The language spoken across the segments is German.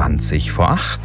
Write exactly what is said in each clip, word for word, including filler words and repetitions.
zwanzig vor acht.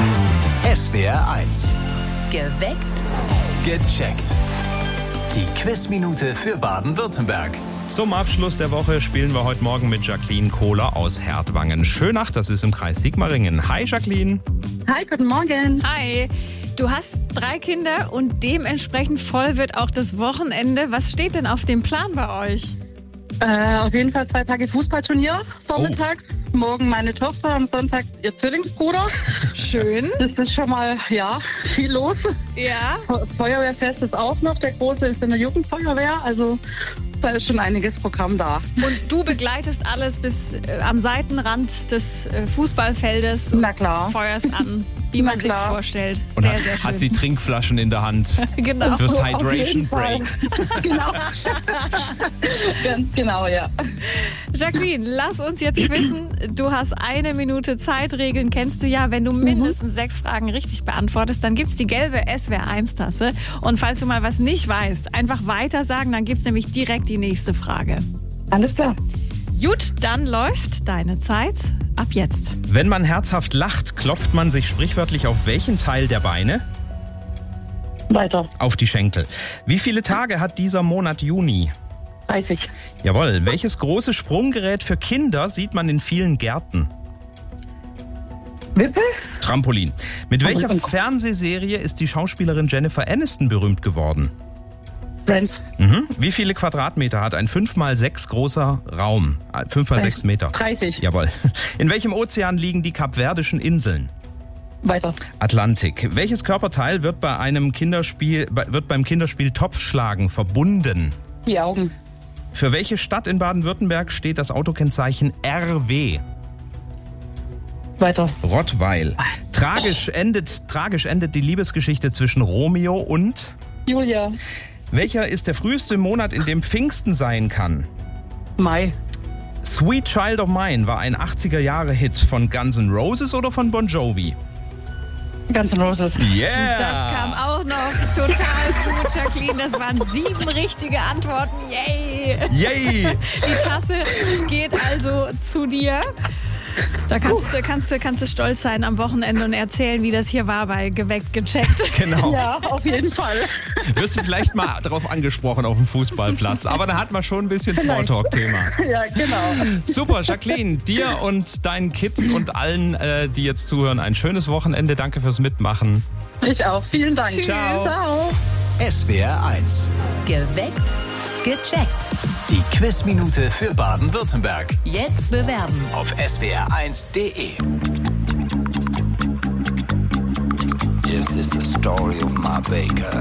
S W R eins. Geweckt. Gecheckt. Die Quizminute für Baden-Württemberg. Zum Abschluss der Woche spielen wir heute Morgen mit Jacqueline Kohler aus Hertwangen. Schönach, das ist im Kreis Sigmaringen. Hi Jacqueline. Hi, guten Morgen. Hi. Du hast drei Kinder und dementsprechend voll wird auch das Wochenende. Was steht denn auf dem Plan bei euch? Äh, auf jeden Fall zwei Tage Fußballturnier vormittags. Oh. Morgen meine Tochter, am Sonntag ihr Zwillingsbruder. Schön. Das ist schon mal, ja, viel los. Ja. Feuerwehrfest ist auch noch. Der Große ist in der Jugendfeuerwehr. Also da ist schon einiges Programm da. Und du begleitest alles bis äh, am Seitenrand des äh, Fußballfeldes. Na klar. Und feuerst an, wie man sich vorstellt. Und sehr, hast, sehr schön. hast die Trinkflaschen in der Hand. Genau. Fürs So, Hydration Break. Genau. Ganz genau, ja. Jacqueline, lass uns jetzt wissen, du hast eine Minute Zeit. Regeln kennst du ja. Wenn du mindestens mhm. sechs Fragen richtig beantwortest, dann gibt's die gelbe S W R eins Tasse. Und falls du mal was nicht weißt, einfach weiter sagen, dann gibt's nämlich direkt die nächste Frage. Alles klar. Gut, dann läuft deine Zeit ab jetzt. Wenn man herzhaft lacht, klopft man sich sprichwörtlich auf welchen Teil der Beine? Weiter. Auf die Schenkel. Wie viele Tage hat dieser Monat Juni? dreißig. Jawohl. Welches große Sprunggerät für Kinder sieht man in vielen Gärten? Wippe? Trampolin. Mit welcher Trampolin. Fernsehserie ist die Schauspielerin Jennifer Aniston berühmt geworden? Friends. Mhm. Wie viele Quadratmeter hat ein fünf mal sechs großer Raum? fünf mal sechs Meter. dreißig. Jawohl. In welchem Ozean liegen die Kapverdischen Inseln? Weiter. Atlantik. Welches Körperteil wird bei einem Kinderspiel, wird beim Kinderspiel Topfschlagen verbunden? Die Augen. Für welche Stadt in Baden-Württemberg steht das Autokennzeichen R W? Weiter. Rottweil. Tragisch endet, tragisch endet die Liebesgeschichte zwischen Romeo und... Julia. Welcher ist der früheste Monat, in dem Pfingsten sein kann? Mai. Sweet Child of Mine war ein achtziger-Jahre-Hit von Guns N' Roses oder von Bon Jovi? Guns N' Roses. Yeah! Das kam auch noch total gut, Jacqueline. Das waren sieben richtige Antworten. Yay! Yay! Die Tasse geht also zu dir. Da kannst du, kannst, du, kannst du stolz sein am Wochenende und erzählen, wie das hier war bei Geweckt, Gecheckt. Genau. Ja, auf jeden Fall. Wirst du vielleicht mal darauf angesprochen auf dem Fußballplatz. Aber da hat man schon ein bisschen Smalltalk-Thema. Ja, genau. Super, Jacqueline, dir und deinen Kids und allen, äh, die jetzt zuhören, ein schönes Wochenende. Danke fürs Mitmachen. Ich auch. Vielen Dank. Tschüss. Ciao. Ciao. S W R eins. Geweckt, gecheckt. Die Quizminute für Baden-Württemberg. Jetzt bewerben. Auf S W R eins Punkt de. This is the story of my baker.